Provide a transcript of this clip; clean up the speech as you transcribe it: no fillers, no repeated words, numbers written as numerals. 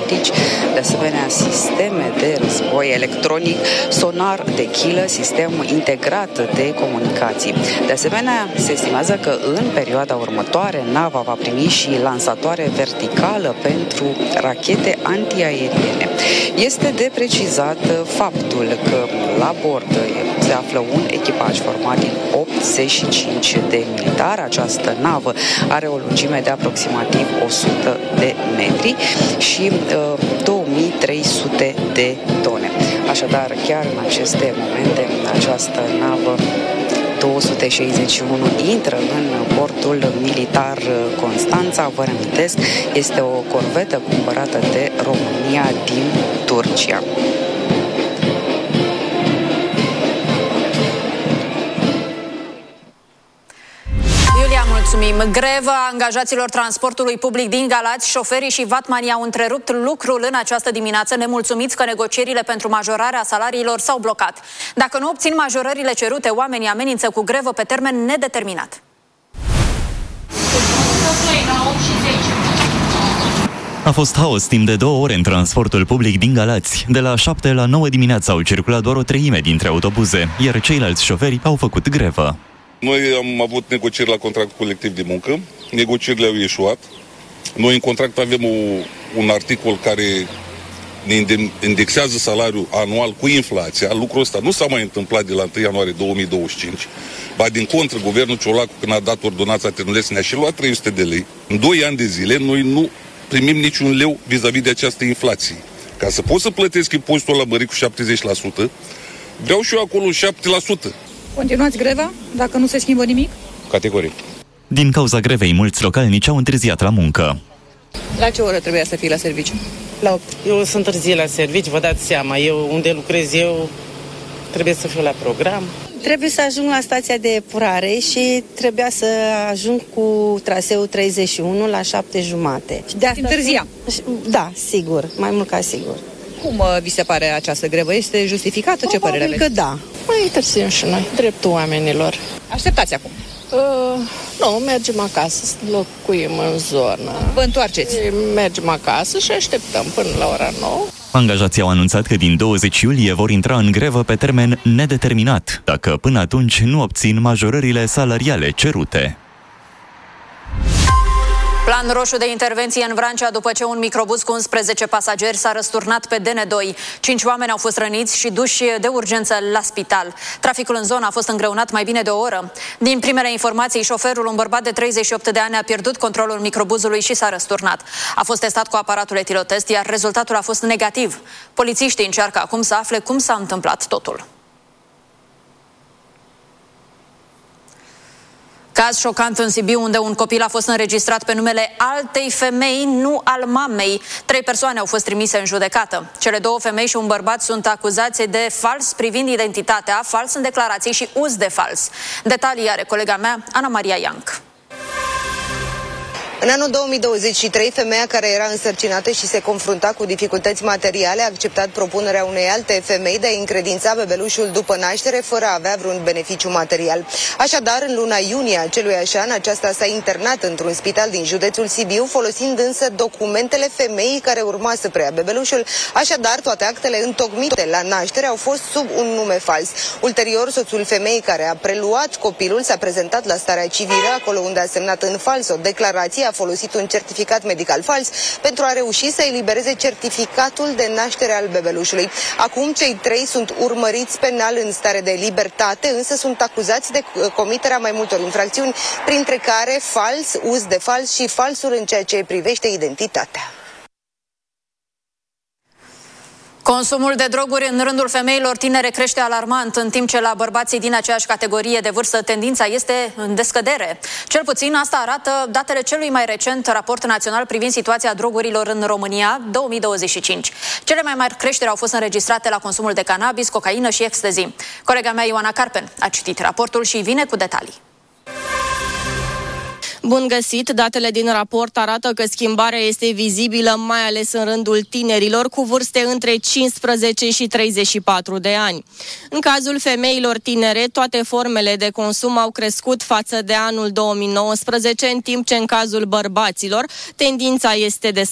optici, de asemenea sisteme de război electronic, sonar de chilă, sistem integrat de comunicații. De asemenea, se estimează că în perioada următoare nava va primi și lansatoare verticală pentru rachete antiaeriene. Este de precizat faptul că la bord se află un echipaj format din 85 de militari. Această navă are o lungime de aproximativ 100 de metri și 2300 de tone. Așadar, chiar în aceste momente, această navă 261 intră în portul militar Constanța. Vă reamintesc, este o corvetă cumpărată de România din Turcia. Mulțumim. Greva angajaților transportului public din Galați, șoferii și vatmanii au întrerupt lucrul în această dimineață, nemulțumiți că negocierile pentru majorarea salariilor s-au blocat. Dacă nu obțin majorările cerute, oamenii amenință cu grevă pe termen nedeterminat. A fost haos timp de 2 ore în transportul public din Galați. De la 7 la 9 dimineața au circulat doar o treime dintre autobuze, iar ceilalți șoferi au făcut grevă. Noi am avut negocieri la contract colectiv de muncă, negocierile au ieșuat. Noi în contract avem un articol care ne indexează salariul anual cu inflația. Lucrul ăsta nu s-a mai întâmplat de la 1 ianuarie 2025. Ba din contră, guvernul Ciolacu, când a dat ordonanța Ternulescu, ne-a și luat 300 de lei. În 2 ani de zile noi nu primim niciun leu vis-a-vis de această inflație. Ca să pot să plătesc impozitul ăla mărit cu 70%, vreau și eu acolo 7%. Continuați greva dacă nu se schimbă nimic? Categoric. Din cauza grevei, mulți localnici au întârziat la muncă. La ce oră trebuia să fii la serviciu? La 8. Eu sunt întârziat la serviciu, vă dați seama. Eu, unde lucrez eu, trebuie să fiu la program. Trebuie să ajung la stația de epurare și trebuia să ajung cu traseul 31 la 7:30. De asta întârzia? Da, sigur, mai mult ca sigur. Cum vi se pare această grevă? Este justificată? Ce părere aveți? Că da. Mai întârziem și noi, dreptul oamenilor. Așteptați acum? Nu, mergem acasă, locuim în zonă. Vă întoarceți? Mergem acasă și așteptăm până la ora 9. Angajații au anunțat că din 20 iulie vor intra în grevă pe termen nedeterminat, dacă până atunci nu obțin majorările salariale cerute. Plan roșu de intervenție în Vrancea după ce un microbuz cu 11 pasageri s-a răsturnat pe DN2. 5 oameni au fost răniți și duși de urgență la spital. Traficul în zonă a fost îngreunat mai bine de o oră. Din primele informații, șoferul, un bărbat de 38 de ani, a pierdut controlul microbuzului și s-a răsturnat. A fost testat cu aparatul etilotest, iar rezultatul a fost negativ. Polițiștii încearcă acum să afle cum s-a întâmplat totul. Caz șocant în Sibiu, unde un copil a fost înregistrat pe numele altei femei, nu al mamei. 3 persoane au fost trimise în judecată. Cele 2 femei și un bărbat sunt acuzați de fals privind identitatea, fals în declarații și uz de fals. Detalii are colega mea, Ana Maria Ianc. În anul 2023, femeia care era însărcinată și se confrunta cu dificultăți materiale a acceptat propunerea unei alte femei de a încredința bebelușul după naștere fără a avea vreun beneficiu material. Așadar, în luna iunie aceluiași an, aceasta s-a internat într-un spital din județul Sibiu, folosind însă documentele femeii care urma să preia bebelușul. Așadar, toate actele întocmite la naștere au fost sub un nume fals. Ulterior, soțul femeii care a preluat copilul s-a prezentat la starea civilă, acolo unde a semnat în fals o declarație, a folosit un certificat medical fals pentru a reuși să elibereze certificatul de naștere al bebelușului. Acum cei 3 sunt urmăriți penal în stare de libertate, însă sunt acuzați de comiterea mai multor infracțiuni, printre care fals, uz de fals și falsul în ceea ce privește identitatea. Consumul de droguri în rândul femeilor tinere crește alarmant, în timp ce la bărbații din aceeași categorie de vârstă tendința este în descădere. Cel puțin asta arată datele celui mai recent raport național privind situația drogurilor în România 2025. Cele mai mari creșteri au fost înregistrate la consumul de cannabis, cocaină și ecstasy. Colega mea Ioana Carpen a citit raportul și vine cu detalii. Bun găsit! Datele din raport arată că schimbarea este vizibilă mai ales în rândul tinerilor cu vârste între 15 și 34 de ani. În cazul femeilor tinere, toate formele de consum au crescut față de anul 2019, în timp ce în cazul bărbaților tendința este